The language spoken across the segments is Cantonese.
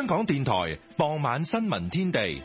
香港電台傍晚新聞天地。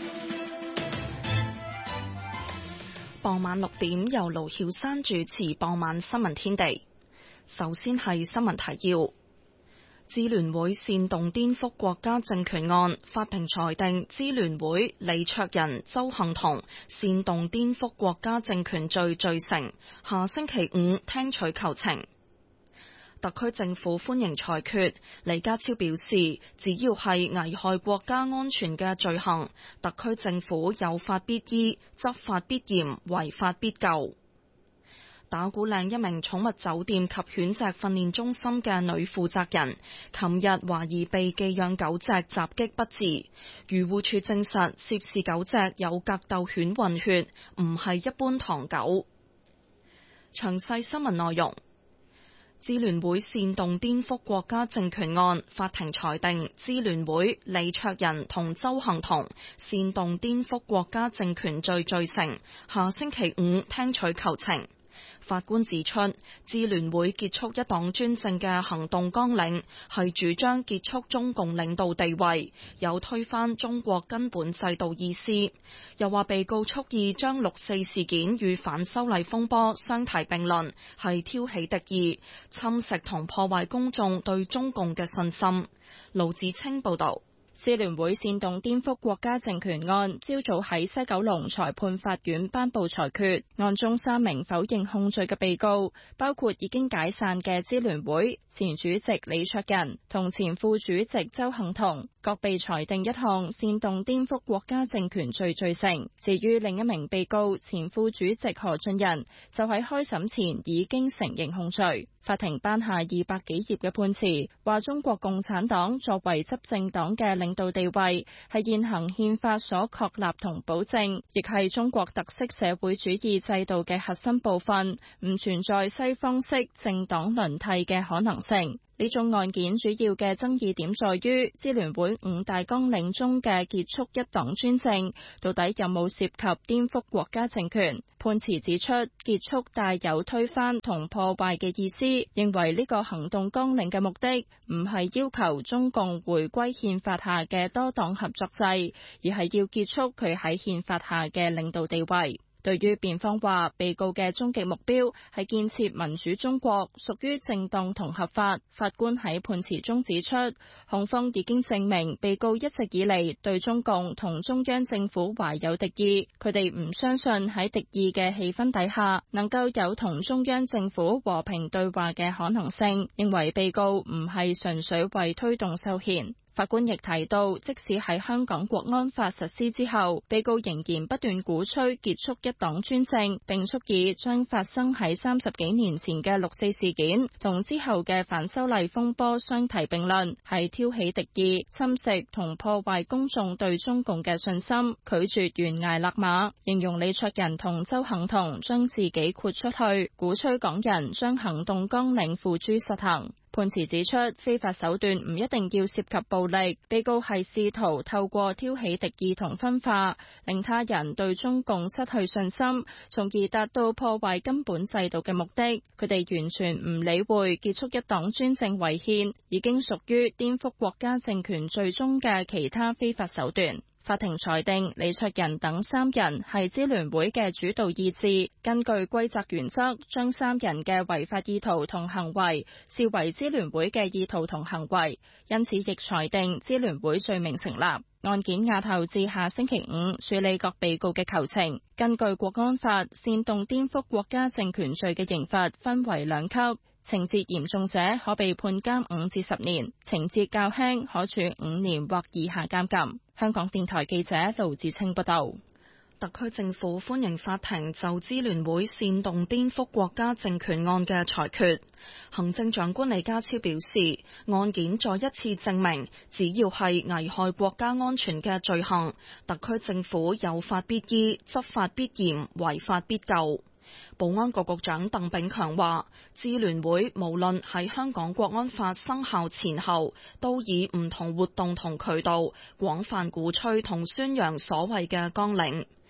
傍晚6點由盧曉珊主持傍晚新聞天地。首先係新聞提要。支聯會煽動顛覆國家政權案，法庭裁定支聯會李卓人、鄒幸彤煽動顛覆國家政權罪罪成，下星期5聽取求情。特區政府歡迎裁決，李家超表示，只要係危害國家安全嘅罪行，特區政府有法必依，執法必嚴，違法必究。打鼓嶺一名寵物酒店及犬隻訓練中心嘅女負責人，琴日懷疑被寄養狗隻襲擊不治，漁護署證實涉事狗隻有格鬥犬混血，唔係一般唐狗。詳細新聞內容。支聯會煽動顛覆國家政權案，法庭裁定支聯會李卓人同鄒幸彤煽動顛覆國家政權罪罪成，下星期5聽取求情。法官指出，支聯會結束一黨專政嘅行動綱領係主張結束中共領導地位，有推翻中國根本制度意思。又話被告蓄意將6·4事件與反修例風波相提並論，係挑起敵意，侵蝕同破壞公眾對中共嘅信心。盧子清報導。 支聯會煽動顛覆國家政權案，朝早喺西九龍裁判法院頒布裁決。案中3名否認控罪嘅被告，包括已經解散嘅支聯會前主席李卓人同前副主席鄒幸彤，各被裁定一項煽動顛覆國家政權罪罪成。至於另一名被告前副主席何俊仁，就喺開審前已經承認控罪。法庭頒下200幾頁嘅判詞，話中國共產黨作為執政黨嘅領導地位係現行憲法所確立同保證，亦係中國特色社會主義制度嘅核心部分，唔存在西方式政黨輪替嘅可能性。呢宗案件主要嘅爭議點在於支聯會5大綱領中嘅結束一黨專政，到底有冇涉及顛覆國家政權？判詞指出，結束帶有推翻同破壞嘅意思，認為呢個行動綱領嘅目的唔係要求中共回歸憲法下嘅多黨合作制，而係要結束佢喺憲法下嘅領導地位。對於辯方話被告嘅終極目標係建設民主中國，屬於正當同合法，法官喺判詞中指出，控方已經證明被告一直以嚟對中共同中央政府懷有敵意，佢哋唔相信喺敵意嘅氣氛底下能夠有同中央政府和平對話嘅可能性，認為被告唔係純粹為推動修憲。法官亦提到，即使喺香港國安法實施之後，被告仍然不斷鼓吹結束一黨專政，並蓄意將發生喺30幾年前嘅6·4事件同之後嘅反修例風波相提並論，係挑起敵意、侵蝕同破壞公眾對中共嘅信心，拒絕懸崖勒馬，形容李卓人同鄒幸彤將自己豁出去，鼓吹港人將行動綱領付諸實行。判詞指出，非法手段唔一定要涉及暴力，被告係試圖透過挑起敵意同分化，令他人對中共失去信心，從而達到破壞根本制度嘅目的。佢哋完全唔理會結束一黨專政違憲已經屬於顛覆國家政權罪中嘅其他非法手段。法庭裁定李卓人等3人係支聯會嘅主導意志，根據歸責原則，將3人嘅違法意圖同行為視為支聯會嘅意圖同行為，因此亦裁定支聯會罪名成立。案件押後至下星期5處理各被告嘅求情。根據國安法，煽動顛覆國家政權罪嘅刑罰分為2級。情節嚴重者可被判監5至10年，情節較輕可處5年或以下監禁。香港電台記者盧子清報道。 特區政府歡迎法庭就支聯會煽動顛覆國家政權案嘅裁決。行政長官李家超表示，案件再一次證明，只要係危害國家安全嘅罪行，特區政府有法必依，執法必嚴，違法必究。保安局局長鄧炳強話，支聯會無論喺香港國安法生效前後，都以唔同活動同渠道廣泛鼓吹同宣揚所謂嘅綱領。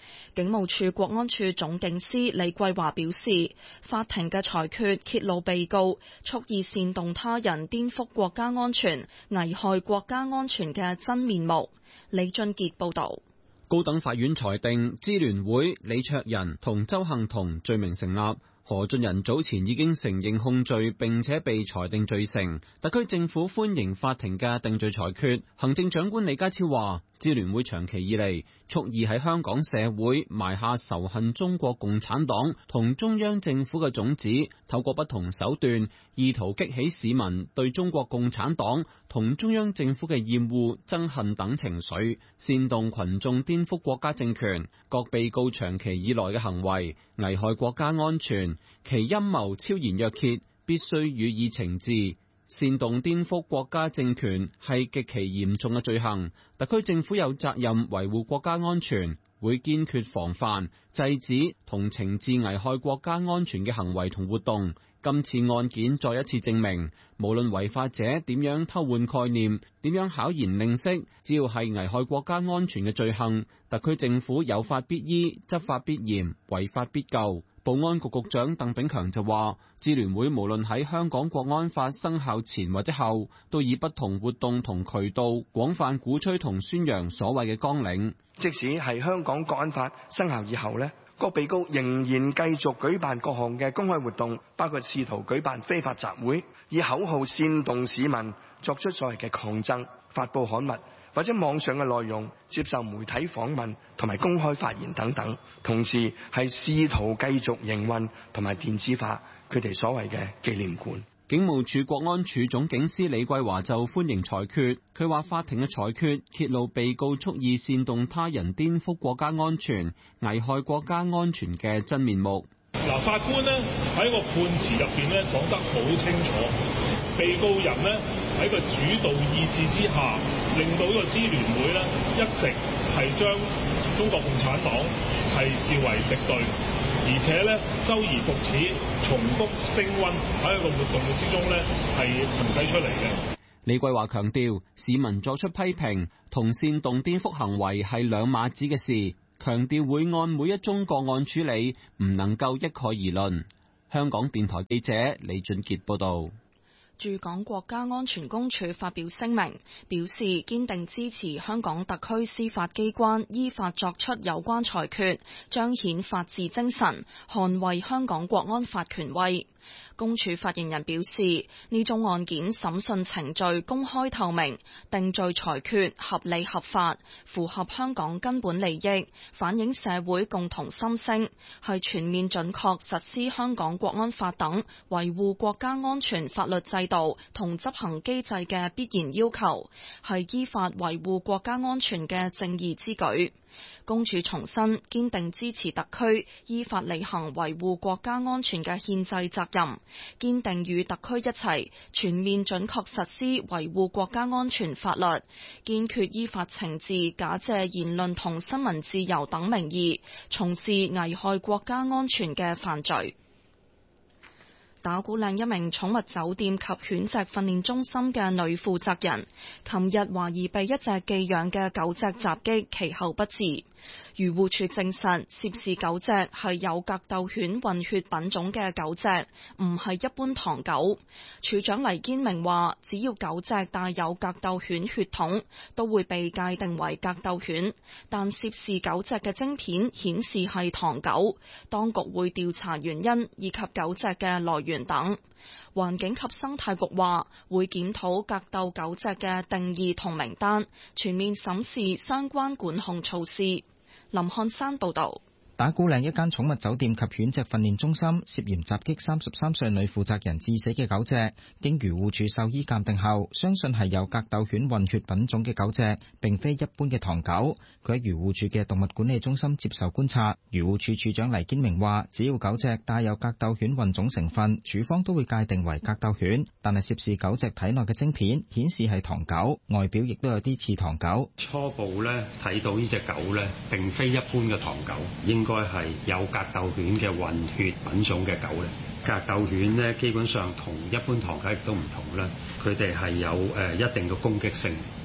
警務處國安處總警司李桂華表示，法庭嘅裁決揭露被告蓄意煽動他人顛覆國家安全、危害國家安全嘅真面目。李俊傑報導。 高等法院裁定支聯會李卓人同鄒幸彤罪名成立。何俊仁早前已經承認控罪，並且被裁定罪成。特區政府歡迎法庭嘅定罪裁決。行政長官李家超話，支聯會長期以嚟蓄意喺香港社會埋下仇恨中國共產黨同中央政府嘅種子，透過不同手段，意圖激起市民對中國共產黨同中央政府嘅厭惡、憎恨等情緒，煽動群眾顛覆國家政權。各被告長期以來嘅行為危害國家安全，其陰謀超然若揭，必須予以懲治。煽動顛覆國家政權係極其嚴重嘅罪行，特區政府有責任維護國家安全，會堅決防範、制止同懲治危害國家安全嘅行為同活動。今次案件再一次證明，無論違法者點樣偷換概念，點樣巧言令色，只要係危害國家安全嘅罪行，特區政府有法必依、執法必嚴、違法必究。保安局局長鄧炳強就話，支聯會無論喺香港國安法生效前或者後，都以不同活動同渠道廣泛鼓吹同宣揚所謂嘅綱領。 即使係香港國安法生效以後呢，各被告仍然繼續舉辦各項嘅公開活動，包括試圖舉辦非法集會，以口號煽動市民作出所謂嘅抗爭、發佈刊物或者網上嘅內容、接受媒體訪問同埋公開發言等等，同時係試圖繼續營運同埋電子化佢哋所謂嘅紀念館。 警務處國安處總警司李桂華就歡迎裁決，佢話法庭嘅裁決揭露被告蓄意煽動他人顛覆國家安全、危害國家安全嘅真面目。 法官呢喺個判詞入邊呢講得好清楚，被告人呢喺個主導意志之下，令到呢個支聯會呢一直係將中國共產黨係視為敵對，而且呢周而復始重複升溫喺一個活動之中呢係行使出嚟嘅。 李桂華強調，市民作出批評同煽動顛覆行為係兩碼子嘅事，強調會按每一宗個案處理，唔能夠一概而論。香港電台記者李俊傑報道。 駐港國家安全公署發表聲明，表示堅定支持香港特區司法機關依法作出有關裁決，彰顯法治精神，捍衛香港國安法權威。公署發言人表示，呢宗案件審訊程序公開透明，定罪裁決合理合法，符合香港根本利益，反映社會共同心聲，係全面準確實施香港國安法等維護國家安全法律制度同執行機制嘅必然要求，係依法維護國家安全嘅正義之舉。公署重申堅定支持特區依法履行維護國家安全嘅憲制責任，堅定與特區一齊全面準確實施維護國家安全法律，堅決依法懲治假借言論同新聞自由等名義從事危害國家安全嘅犯罪。打鼓嶺一名寵物酒店及犬隻訓練中心嘅女負責人，琴日懷疑被一隻寄養嘅狗隻襲擊，其後不治。漁護署證實涉事狗隻係有格鬥犬混血品種嘅狗隻，唔係一般唐狗。署長黎堅明話，只要狗隻帶有格鬥犬血統，都會被界定為格鬥犬，但涉事狗隻嘅晶片顯示係唐狗，當局會調查原因以及狗隻嘅來源等。環境及生態局話會檢討格鬥狗隻嘅定義同名單，全面審視相關管控措施。林漢山報道。 打鼓嶺一間寵物酒店及犬隻訓練中心涉嫌襲擊33歲女負責人致死嘅狗隻，經漁護署獸醫鑑定後，相信係有格鬥犬混血品種嘅狗隻，並非一般嘅唐狗。佢喺漁護署嘅動物管理中心接受觀察。漁護署署長黎堅明話，只要狗隻帶有格鬥犬混種成分，署方都會界定為格鬥犬。但係涉事狗隻體內嘅晶片顯示係唐狗，外表亦都有啲似唐狗。 初步咧睇到呢隻狗咧，並非一般嘅唐狗，應該係有格鬥犬嘅混血品種嘅狗咧。格鬥犬咧基本上同一般唐狗亦都唔同啦，佢哋係有一定嘅攻擊性，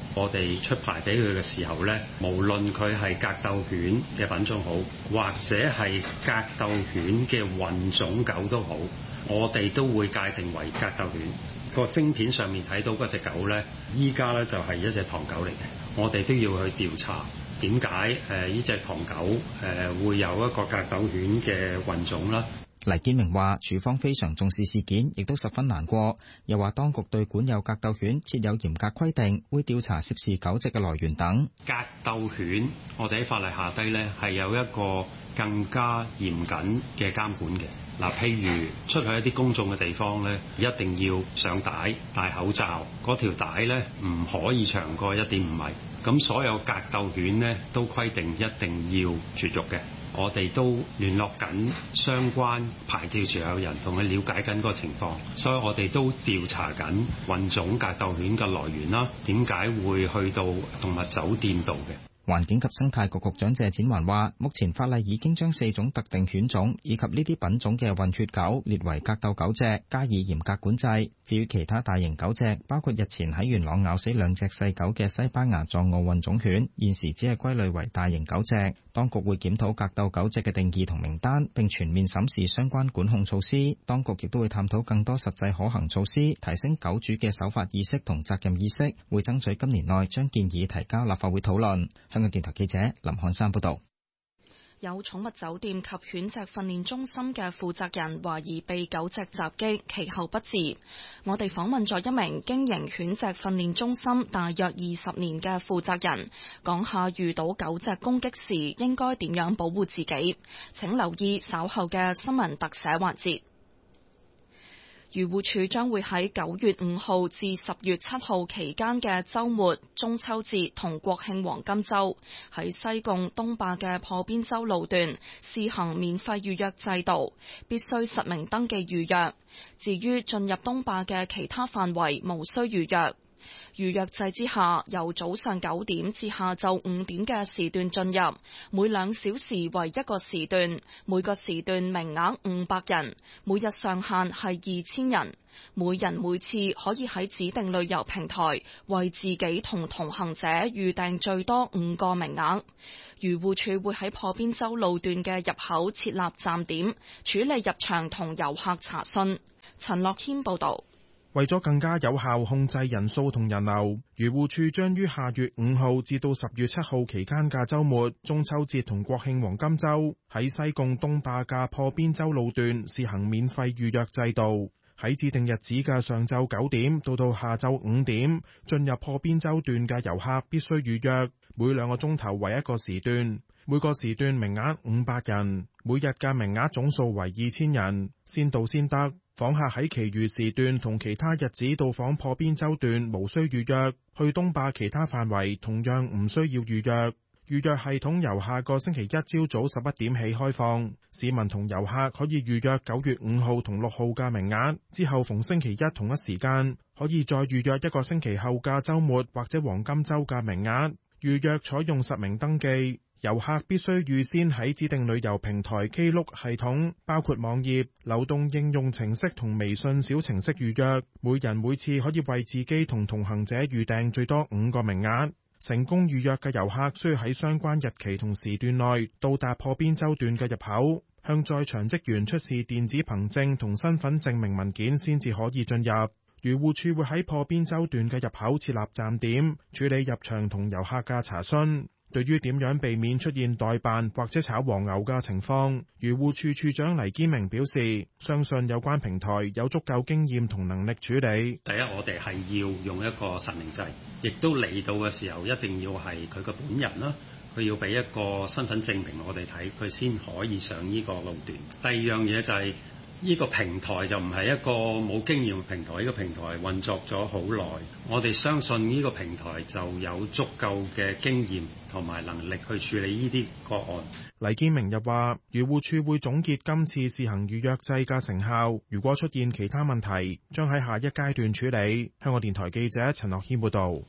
我哋出牌俾佢嘅時候呢，無論佢係格鬥犬嘅品種好，或者係格鬥犬嘅混種狗都好，我哋都會界定為格鬥犬。個晶片上面睇到嗰隻狗呢，依家呢就係一隻唐狗嚟嘅，我哋都要去調查點解呢隻唐狗會有一個格鬥犬嘅混種啦。 黎堅明話：署方非常重視事件，亦都十分難過。又話當局對管有格鬥犬設有嚴格規定，會調查涉事狗隻嘅來源等。 格鬥犬，我哋喺法例下低呢係有一個更加嚴謹嘅監管嘅。嗱，譬如出去一啲公眾嘅地方呢，一定要上帶、戴口罩，嗰條帶呢唔可以長過1.5米。咁所有格鬥犬呢都規定一定要絕育嘅。我哋都聯絡緊相關牌照持有人，同佢了解緊個情況，所以我哋都調查緊混種格鬥犬嘅來源啦，點解會去到動物酒店度嘅。 環境及生態局局長謝展寰話：目前法例已經將4種特定犬種以及呢啲品種嘅混血狗列為格鬥狗隻，加以嚴格管制。至於其他大型狗隻，包括日前喺元朗咬死2隻細狗嘅西班牙藏獒混種犬，現時只係歸類為大型狗隻。當局會檢討格鬥狗隻嘅定義同名單，並全面審視相關管控措施。當局亦都會探討更多實際可行措施，提升狗主嘅守法意識同責任意識，會爭取今年內將建議提交立法會討論。香港電台記者林漢山報道。 有寵物酒店及犬隻訓練中心嘅負責人懷疑被狗隻襲擊，其後不治。我哋訪問咗一名經營犬隻訓練中心大約20年嘅負責人，講下遇到狗隻攻擊時應該點樣保護自己。請留意稍後嘅新聞特寫環節。漁護署將會喺9月5號至10月7號期間嘅週末、中秋節同國慶黃金週，喺西貢東壩嘅破邊洲路段試行免費預約制度，必須實名登記預約。至於進入東壩嘅其他範圍，無需預約。預約制之下，由早上9點至下晝5點嘅時段進入，每2小時為一個時段，每個時段名額500人，每日上限係2000人，每人每次可以喺指定旅遊平台為自己同同行者預訂最多5個名額。漁護署會喺破邊洲路段嘅入口設立站點，處理入場同遊客查詢。陳樂謙報道。 為咗更加有效控制人數同人流，漁護署將於下月5號至到10月7號期間嘅週末、中秋節同國慶黃金週，喺西貢東壩嘅破邊洲路段試行免費預約制度。喺指定日子嘅上晝9點到下晝5點，進入破邊洲段嘅遊客必須預約，每2個鐘頭為一個時段，每個時段名額500人，每日嘅名額總數為2000人，先到先得。訪客喺其餘時段同其他日子到訪破邊洲段無需預約，去東壩其他範圍同樣唔需要預約。預約系統由下個星期一朝早11點起開放，市民同遊客可以預約9月5號同6號嘅名額，之後逢星期一同一時間可以再預約一個星期後嘅週末或者黃金週嘅名額。預約採用實名登記。遊客必須預先喺指定旅遊平台 Klook 系統，包括網頁、流動應用程式同微信小程式預約，每人每次可以為自己同同行者預訂最多5個名額。成功預約嘅遊客需要喺相關日期同時段內到達破邊洲段嘅入口，向在場職員出示電子憑證同身份證明文件先至可以進入。漁護署會喺破邊洲段嘅入口設立站點，處理入場同遊客嘅查詢。對於點樣避免出現代辦或者炒黃牛嘅情況，漁護署署長黎堅明表示，相信有關平台有足夠經驗同能力處理。 第一，我哋係要用一個實名制，亦都嚟到嘅時候一定要係佢嘅本人啦，佢要俾一個身份證明我哋睇，佢先可以上呢個路段。第二樣嘢就係呢個平台就唔係一個冇經驗嘅平台，呢個平台運作咗好耐，我哋相信呢個平台就有足夠嘅經驗同埋能力去處理呢啲個案。 黎堅明又話，漁護署會總結今次試行預約制嘅成效，如果出現其他問題，將喺下一階段處理。香港電台記者陳樂謙報道。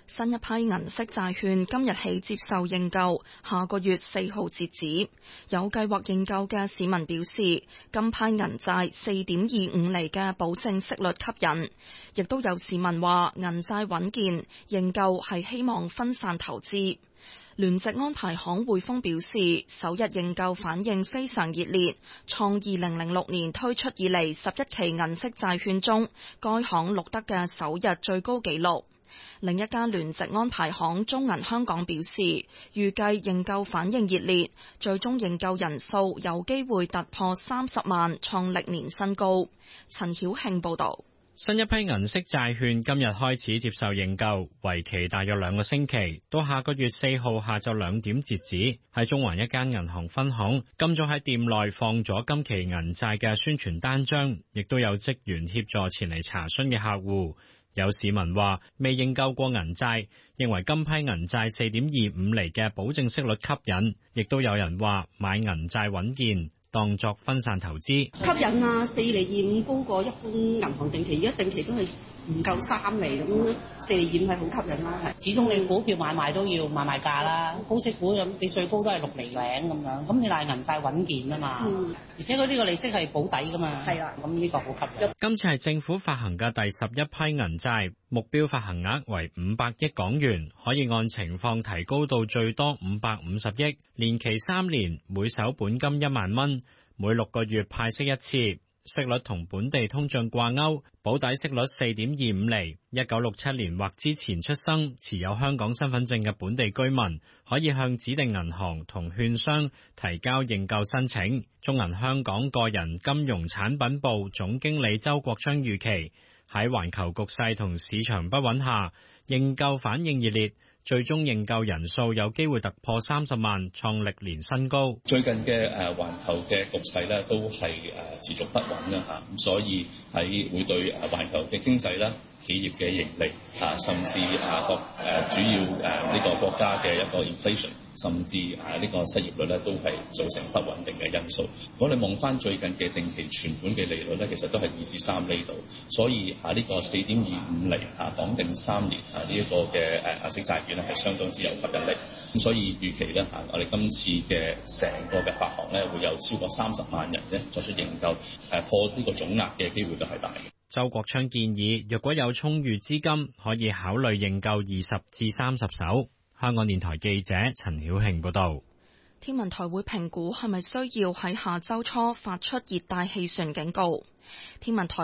新一批銀色債券今日起接受認購，下個月4號截止。有計劃認購嘅市民表示，今批銀債4.25厘嘅保證息率吸引，亦都有市民話銀債穩健，認購係希望分散投資。聯席安排行匯豐表示，首日認購反應非常熱烈，創2006年推出以嚟11期銀色債券中，該行錄得嘅首日最高紀錄。另一家聯席安排行中銀香港表示，預計認購反應熱烈，最終認購人數有機會突破30萬，創歷年新高。陳曉慶報導。 新一批銀色債券今日開始接受認購，為期大約2個星期，到下個月4號下晝2點截止。喺中環一間銀行分行，今早喺店內放咗今期銀債嘅宣傳單張，亦都有職員協助前嚟查詢嘅客戶。有市民話未認購過銀債，認為今批銀債4.25厘嘅保證息率吸引，亦都有人話買銀債穩健，當作分散投資。 吸引啊，4.25厘高過一般銀行定期，而家定期都係唔夠3厘咁，4.25厘係好吸引啦。係，始終你股票買賣都要買賣價啦，高息股咁你最高都係6厘零咁樣，咁你但係銀債穩健啊嘛，而且佢呢個利息係保底噶嘛，係啦，咁呢個好吸引。 今次係政府發行嘅第11批銀債，目標發行額為500億港元，可以按情況提高到最多550億，年期3年，每手本金1萬蚊，每6個月派息一次。息率同本地通脹掛鈎，保底息率4.25厘。1967年或之前出生、持有香港身份證嘅本地居民，可以向指定銀行同券商提交認購申請。中銀香港個人金融產品部總經理周國昌預期，喺環球局勢同市場不穩下，認購反應熱烈。最終認購人數有機會突破30萬，創歷年新高。 最近嘅環球嘅局勢咧，都係持續不穩啦嚇，咁所以係會對環球嘅經濟啦、企業嘅盈利甚至各主要呢個國家嘅一個 inflation， 甚至呢個失業率咧，都係造成不穩定嘅因素。我哋望翻最近嘅定期存款嘅利率咧，其實都係2至3厘度，所以呢個4.25厘綁定3年呢一個嘅銀色債券咧，係相當之有吸引力。咁所以預期咧我哋今次嘅成個嘅發行咧，會有超過30萬人咧作出認購，破呢個總額嘅機會都係大嘅。 周國昌建議，若果有充裕資金，可以考慮認購20至30手。香港電台記者陳曉慶報道。 天文台會評估係咪需要喺下週初發出熱帶氣旋警告。天文台